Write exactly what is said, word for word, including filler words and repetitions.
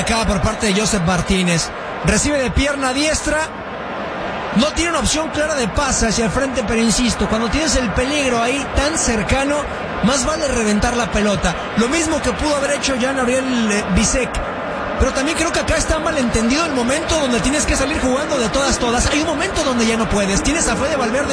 acá por parte de Joseph Martínez. Recibe de pierna diestra. No tiene una opción clara de pase hacia el frente, pero insisto, cuando tienes el peligro ahí tan cercano, más vale reventar la pelota. Lo mismo que pudo haber hecho Jean-Gabriel Bisek. Pero también creo que acá está mal entendido el momento donde tienes que salir jugando de todas, todas. Hay un momento donde ya no puedes. Tienes a Fede Valverde